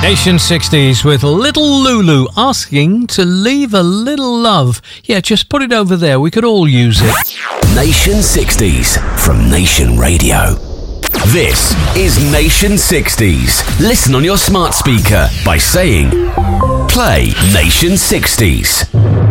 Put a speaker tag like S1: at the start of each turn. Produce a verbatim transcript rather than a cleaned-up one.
S1: Nation sixties with Little Lulu asking to leave a little love. Yeah, just put it over there. We could all use it.
S2: Nation sixties from Nation Radio. This is Nation sixties. Listen on your smart speaker by saying, play Nation sixties.